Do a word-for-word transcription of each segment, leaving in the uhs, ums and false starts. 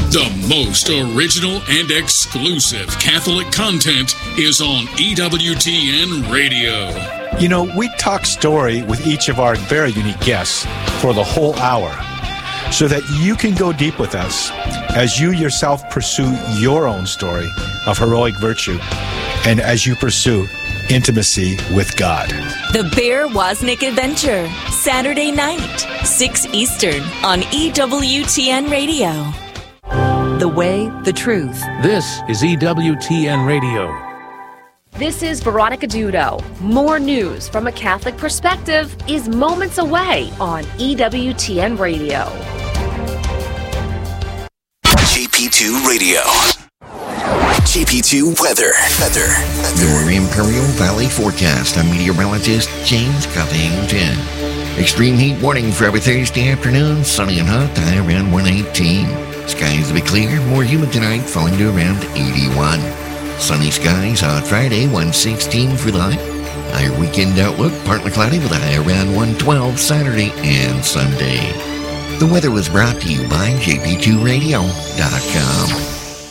The most original and exclusive Catholic content is on E W T N Radio. You know, we talk story with each of our very unique guests for the whole hour so that you can go deep with us as you yourself pursue your own story of heroic virtue and as you pursue intimacy with God. The Bear Wozniak Adventure, Saturday night, six Eastern on E W T N Radio. The way, the truth. This is E W T N Radio. This is Veronica Dudo. More news from a Catholic perspective is moments away on E W T N Radio. J P two Radio. J P two Weather. Weather. Your Imperial Valley forecast. I'm meteorologist James Covington. Extreme heat warning for every Thursday afternoon. Sunny and hot, high around one eighteen. Skies will be clear, more humid tonight, falling to around eighty-one. Sunny skies on Friday, one sixteen for the high. Higher weekend outlook, partly cloudy with a high around one twelve Saturday and Sunday. The weather was brought to you by J P two radio dot com.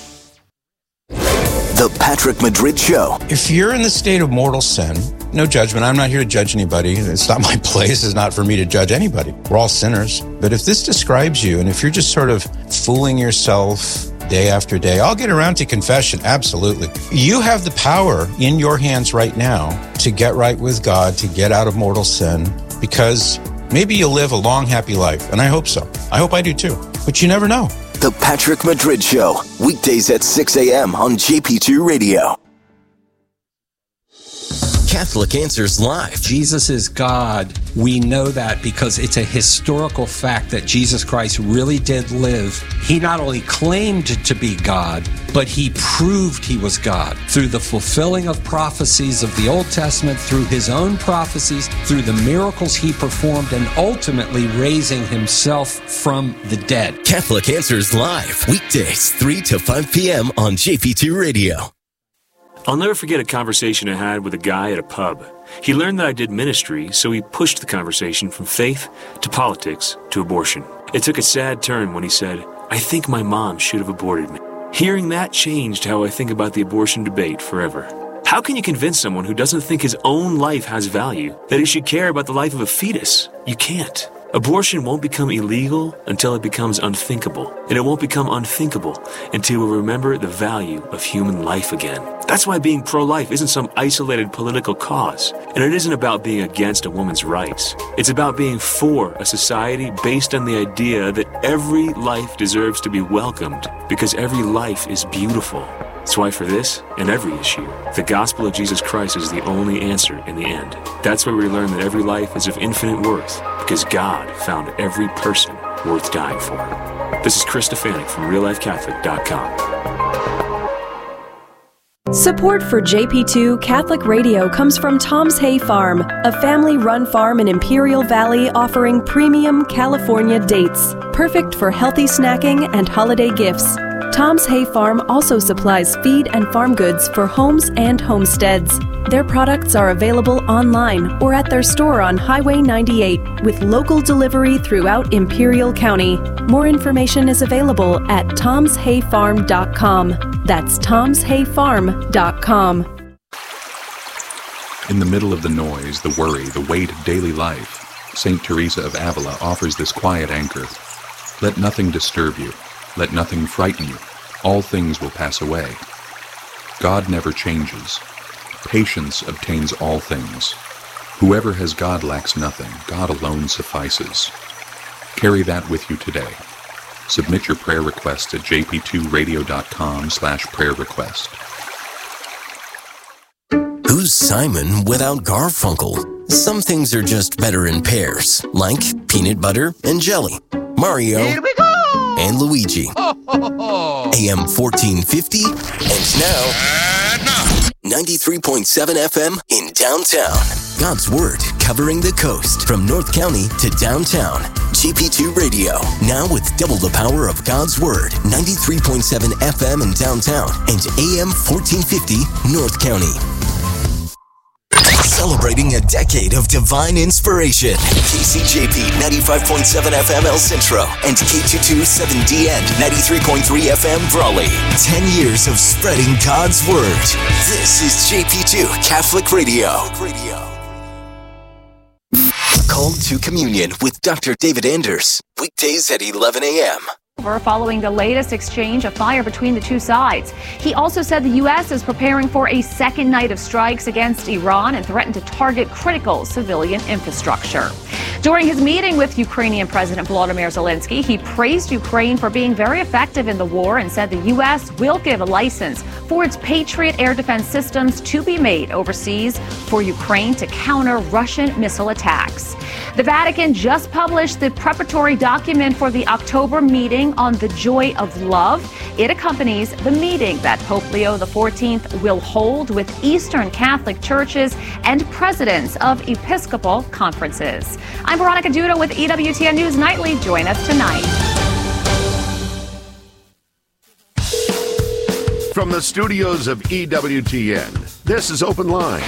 The Patrick Madrid Show. If you're in the state of mortal sin, no judgment. I'm not here to judge anybody. It's not my place. It's not for me to judge anybody. We're all sinners. But if this describes you, and if you're just sort of fooling yourself day after day, I'll get around to confession. Absolutely. You have the power in your hands right now to get right with God, to get out of mortal sin, because maybe you'll live a long, happy life. And I hope so. I hope I do too. But you never know. The Patrick Madrid Show, weekdays at six a.m. on J P two Radio. Catholic Answers Live. Jesus is God. We know that because it's a historical fact that Jesus Christ really did live. He not only claimed to be God, but he proved he was God through the fulfilling of prophecies of the Old Testament, through his own prophecies, through the miracles he performed, and ultimately raising himself from the dead. Catholic Answers Live, weekdays three to five p.m. on J P two Radio. I'll never forget a conversation I had with a guy at a pub. He learned that I did ministry, so he pushed the conversation from faith to politics to abortion. It took a sad turn when he said, "I think my mom should have aborted me." Hearing that changed how I think about the abortion debate forever. How can you convince someone who doesn't think his own life has value that he should care about the life of a fetus? You can't. Abortion won't become illegal until it becomes unthinkable, and it won't become unthinkable until we remember the value of human life again. That's why being pro-life isn't some isolated political cause, and it isn't about being against a woman's rights. It's about being for a society based on the idea that every life deserves to be welcomed because every life is beautiful. That's why for this and every issue, the gospel of Jesus Christ is the only answer in the end. That's where we learn that every life is of infinite worth because God found every person worth dying for. This is Chris Stefanik from real life catholic dot com. Support for J P two Catholic Radio comes from Tom's Hay Farm, a family-run farm in Imperial Valley offering premium California dates, perfect for healthy snacking and holiday gifts. Tom's Hay Farm also supplies feed and farm goods for homes and homesteads. Their products are available online or at their store on Highway ninety-eight with local delivery throughout Imperial County. More information is available at toms hay farm dot com. That's toms hay farm dot com. In the middle of the noise, the worry, the weight of daily life, Saint Teresa of Avila offers this quiet anchor. Let nothing disturb you. Let nothing frighten you. All things will pass away. God never changes. Patience obtains all things. Whoever has God lacks nothing. God alone suffices. Carry that with you today. Submit your prayer request at j p two radio dot com slash prayer request. Who's Simon without Garfunkel? Some things are just better in pairs, like peanut butter and jelly. Mario Here we go! and Luigi. A M fourteen fifty, and now ninety-three point seven F M in downtown. God's Word covering the coast from North County to downtown. J P two Radio, now with double the power of God's Word. ninety-three point seven F M in downtown and A M fourteen fifty North County. celebrating a decade of divine inspiration. K C J P ninety-five point seven F M El Centro and K two twenty-seven D N ninety-three point three F M Brawley. Ten years of spreading God's Word. This is J P two Catholic Radio. Call to Communion with Doctor David Anders. Weekdays at eleven a.m. Following the latest exchange of fire between the two sides. He also said the U S is preparing for a second night of strikes against Iran and threatened to target critical civilian infrastructure. During his meeting with Ukrainian President Volodymyr Zelensky, he praised Ukraine for being very effective in the war and said the U S will give a license for its Patriot air defense systems to be made overseas for Ukraine to counter Russian missile attacks. The Vatican just published the preparatory document for the October meeting on the joy of love. It accompanies the meeting that Pope Leo the fourteenth will hold with Eastern Catholic churches and presidents of Episcopal conferences. I'm Veronica Duda with E W T N News Nightly. Join us tonight. From the studios of E W T N, this is Open Line.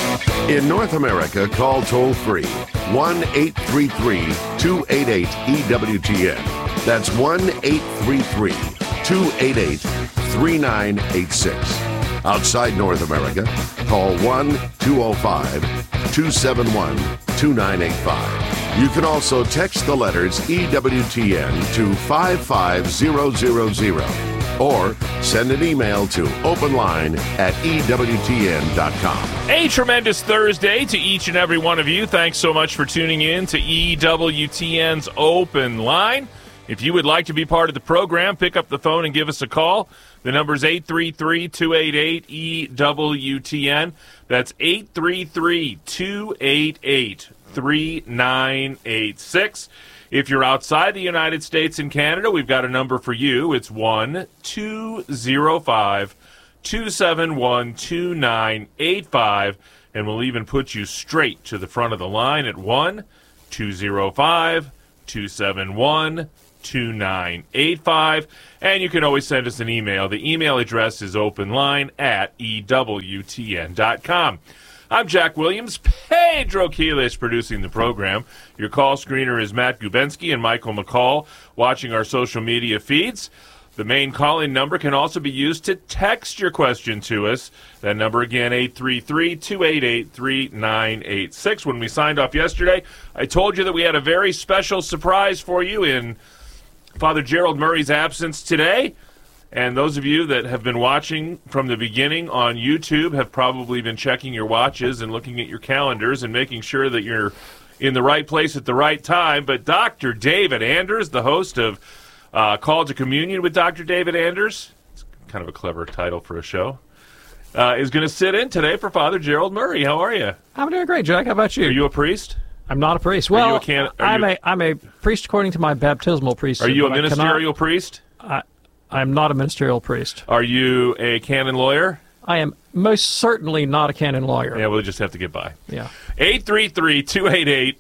In North America, call toll-free one eight three three, two eight eight, E W T N. That's one eight three three, two eight eight, three nine eight six. Outside North America, call one two zero five, two seven one, two nine eight five. You can also text the letters E W T N to five five zero zero zero or send an email to openline at E W T N dot com. A tremendous Thursday to each and every one of you. Thanks so much for tuning in to E W T N's Open Line. If you would like to be part of the program, pick up the phone and give us a call. The number is eight three three, two eight eight, E W T N. That's eight three three, two eight eight, three nine eight six. If you're outside the United States and Canada, we've got a number for you. It's one two zero five, two seven one, two nine eight five, and we'll even put you straight to the front of the line at one two zero five, two seven one, two nine eight five, and you can always send us an email. The email address is openline at E W T N dot com. I'm Jack Williams. Pedro Quiles producing the program. Your call screener is Matt Gubensky and Michael McCall watching our social media feeds. The main call-in number can also be used to text your question to us. That number again, eight three three, two eight eight, three nine eight six. When we signed off yesterday, I told you that we had a very special surprise for you in Father Gerald Murray's absence today. And those of you that have been watching from the beginning on YouTube have probably been checking your watches and looking at your calendars and making sure that you're in the right place at the right time. But Doctor David Anders, the host of uh, Call to Communion with Doctor David Anders, it's kind of a clever title for a show, uh, is going to sit in today for Father Gerald Murray. How are you? I'm doing great, Jack. How about you? Are you a priest? I'm not a priest. Are Well, you a can- are I'm you- a I'm a priest according to my baptismal priesthood. Are you a but I ministerial cannot- priest? I, I'm not a ministerial priest. Are you a canon lawyer? I am most certainly not a canon lawyer. Yeah, we'll just have to get by. Yeah. eight three three, two eight eight,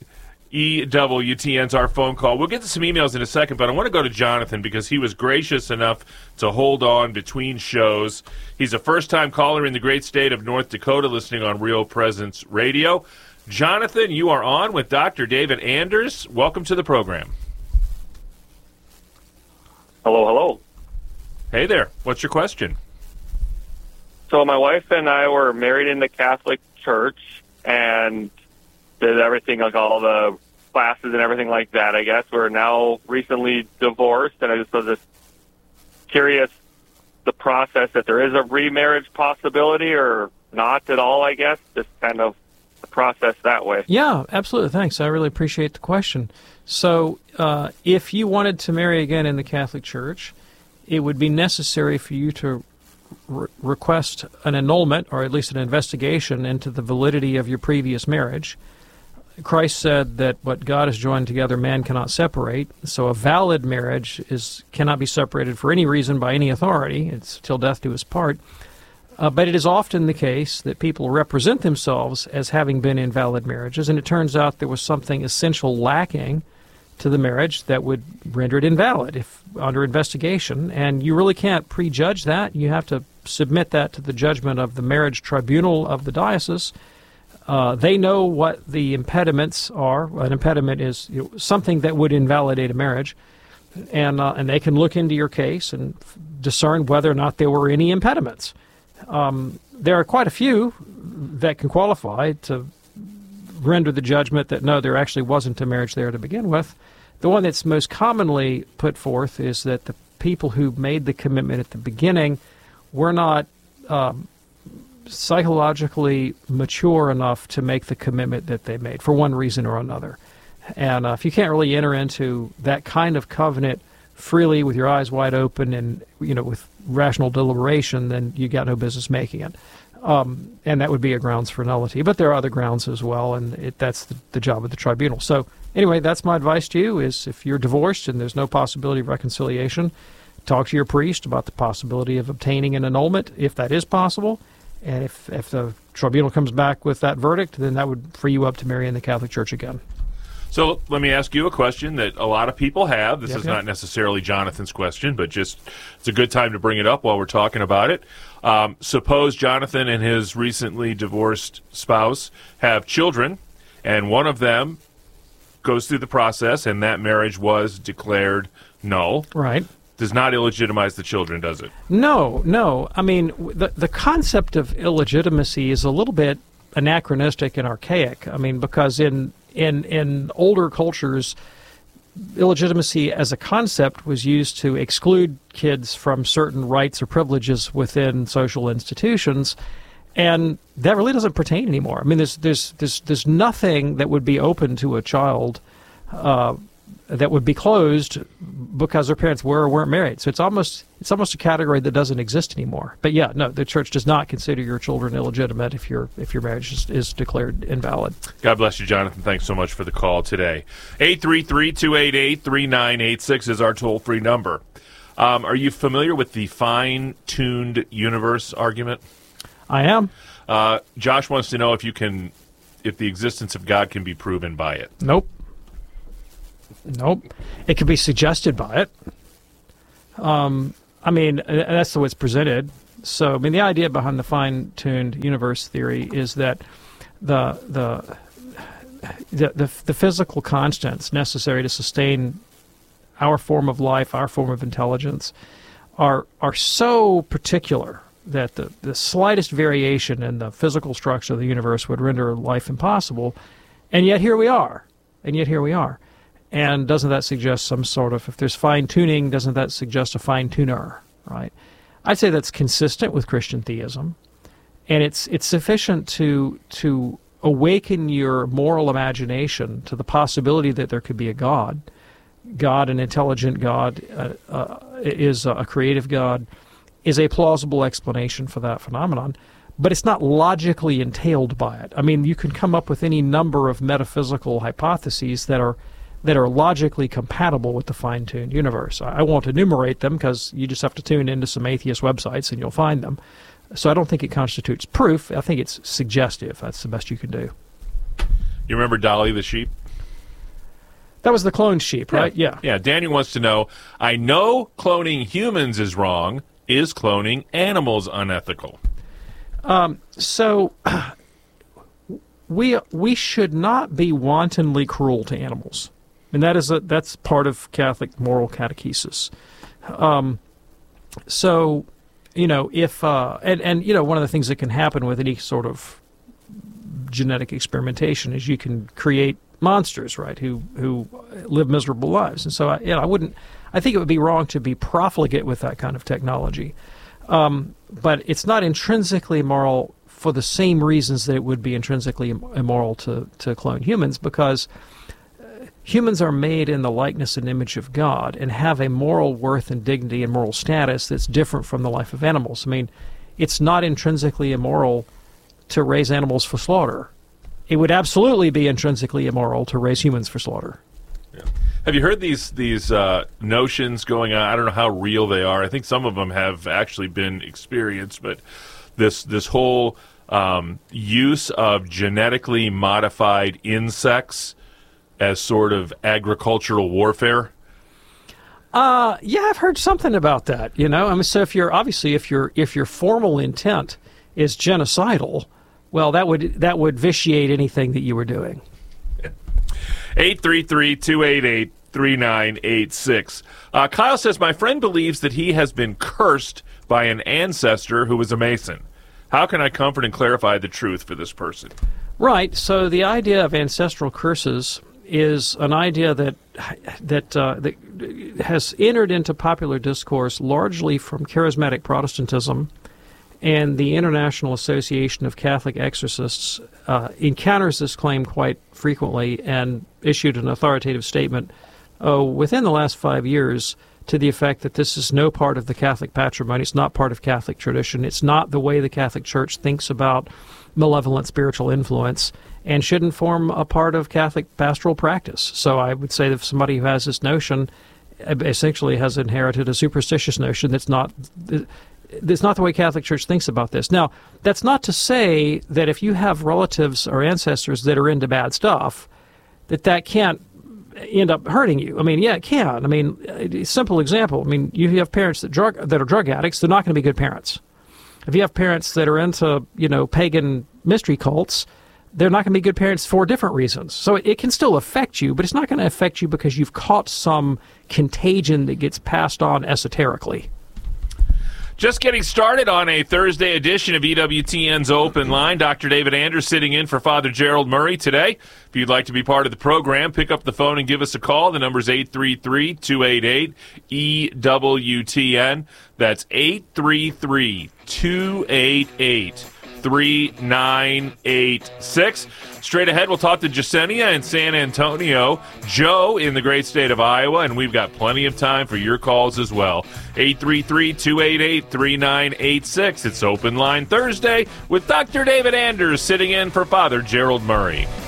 E W T N's our phone call. We'll get to some emails in a second, but I want to go to Jonathan because he was gracious enough to hold on between shows. He's a first-time caller in the great state of North Dakota listening on Real Presence Radio. Jonathan, you are on with Doctor David Anders. Welcome to the program. Hello, hello. Hey there. What's your question? So my wife and I were married in the Catholic Church and did everything, like all the classes and everything like that, I guess. We're now recently divorced, and I just was just curious the process, if there is a remarriage possibility or not at all, I guess, just kind of the process that way. Yeah, absolutely. Thanks. I really appreciate the question. So uh, if you wanted to marry again in the Catholic Church, it would be necessary for you to re- request an annulment, or at least an investigation into the validity of your previous marriage. Christ said that what God has joined together, man cannot separate. So a valid marriage is cannot be separated for any reason by any authority. It's till death do us part. Uh, but it is often the case that people represent themselves as having been in valid marriages, and it turns out there was something essential lacking to the marriage that would render it invalid if under investigation. And you really can't prejudge that. You have to submit that to the judgment of the marriage tribunal of the diocese. Uh, they know what the impediments are. An impediment is you know, something that would invalidate a marriage, and uh, and they can look into your case and f- discern whether or not there were any impediments. Um, there are quite a few that can qualify to render the judgment that no, there actually wasn't a marriage there to begin with. The one that's most commonly put forth is that the people who made the commitment at the beginning were not um, psychologically mature enough to make the commitment that they made for one reason or another. And uh, if you can't really enter into that kind of covenant freely with your eyes wide open and, you know, with rational deliberation, then you got no business making it. Um, and that would be a grounds for nullity. But there are other grounds as well, and it, that's the, the job of the tribunal. So anyway, that's my advice to you is if you're divorced and there's no possibility of reconciliation, talk to your priest about the possibility of obtaining an annulment, if that is possible. And if, if the tribunal comes back with that verdict, then that would free you up to marry in the Catholic Church again. So let me ask you a question that a lot of people have. This yep, is yep. not necessarily Jonathan's question, but just it's a good time to bring it up while we're talking about it. Um, suppose Jonathan and his recently divorced spouse have children, and one of them goes through the process, and that marriage was declared null. Right. Does not illegitimize the children, does it? No, no. I mean, the the concept of illegitimacy is a little bit anachronistic and archaic. I mean, because in in in older cultures, illegitimacy as a concept was used to exclude kids from certain rights or privileges within social institutions, and that really doesn't pertain anymore. I mean, there's there's there's there's nothing that would be open to a child uh, that would be closed because their parents were or weren't married. So it's almost it's almost a category that doesn't exist anymore. But yeah, no, the church does not consider your children illegitimate if your if your marriage is, is declared invalid. God bless you, Jonathan. Thanks so much for the call today. eight three three, two eight eight, three nine eight six is our toll-free number. Um, are you familiar with the fine-tuned universe argument? I am. Uh, Josh wants to know if you can, if the existence of God can be proven by it. Nope. Nope. It could be suggested by it. Um, I mean, that's the way it's presented. So, I mean, the idea behind the fine-tuned universe theory is that the the the the, the physical constants necessary to sustain our form of life, our form of intelligence, are are so particular that the, the slightest variation in the physical structure of the universe would render life impossible. And yet here we are. And yet here we are. And doesn't that suggest some sort of, if there's fine-tuning, doesn't that suggest a fine-tuner, right? I'd say that's consistent with Christian theism, and it's it's sufficient to to awaken your moral imagination to the possibility that there could be a God. God, an intelligent God, uh, uh, is a creative God, is a plausible explanation for that phenomenon, but it's not logically entailed by it. I mean, you can come up with any number of metaphysical hypotheses that are that are logically compatible with the fine-tuned universe. I won't enumerate them because you just have to tune into some atheist websites and you'll find them. So I don't think it constitutes proof. I think it's suggestive. That's the best you can do. You remember Dolly the sheep? That was the cloned sheep, right? Yeah. Yeah. Yeah, Daniel wants to know, I know cloning humans is wrong. Is cloning animals unethical? Um, so we we should not be wantonly cruel to animals. And that is a, that's part of Catholic moral catechesis. Um, so, you know, if, uh, and, and, you know, one of the things that can happen with any sort of genetic experimentation is you can create monsters, right, who, who live miserable lives. And so, I, you know, I wouldn't, I think it would be wrong to be profligate with that kind of technology. Um, but it's not intrinsically immoral for the same reasons that it would be intrinsically immoral to, to clone humans, because humans are made in the likeness and image of God and have a moral worth and dignity and moral status that's different from the life of animals. I mean, it's not intrinsically immoral to raise animals for slaughter. It would absolutely be intrinsically immoral to raise humans for slaughter. Yeah. Have you heard these these uh, notions going on? I don't know how real they are. I think some of them have actually been experienced, but this this whole um, use of genetically modified insects as sort of agricultural warfare? Uh, yeah, I've heard something about that. You know, I mean, so if you're obviously if your if your formal intent is genocidal, well, that would that would vitiate anything that you were doing. eight three three, two eight eight, three nine eight six. Uh, Kyle says, my friend believes that he has been cursed by an ancestor who was a Mason. How can I comfort and clarify the truth for this person? Right. So the idea of ancestral curses is an idea that that uh, that has entered into popular discourse largely from charismatic Protestantism, and the International Association of Catholic Exorcists uh, encounters this claim quite frequently and issued an authoritative statement oh, within the last five years to the effect that this is no part of the Catholic patrimony. It's not part of Catholic tradition. It's not the way the Catholic Church thinks about malevolent spiritual influence, and shouldn't form a part of Catholic pastoral practice. So I would say that if somebody who has this notion essentially has inherited a superstitious notion that's not that's not the way Catholic Church thinks about this. Now, that's not to say that if you have relatives or ancestors that are into bad stuff, that that can't end up hurting you. I mean, yeah, it can. I mean, a simple example. I mean, you have parents that drug that are drug addicts. They're not going to be good parents. If you have parents that are into, you know, pagan mystery cults, they're not going to be good parents for different reasons. So it, it can still affect you, but it's not going to affect you because you've caught some contagion that gets passed on esoterically. Just getting started on a Thursday edition of E W T N's Open Line. Doctor David Anders sitting in for Father Gerald Murray today. If you'd like to be part of the program, pick up the phone and give us a call. The number's eight three three, two eight eight, E W T N. That's eight three three, two eight eight, three nine eight six. Straight ahead, we'll talk to Jasenia in San Antonio, Joe in the great state of Iowa, and we've got plenty of time for your calls as well. eight three three, two eight eight, three nine eight six. It's Open Line Thursday with Doctor David Anders sitting in for Father Gerald Murray.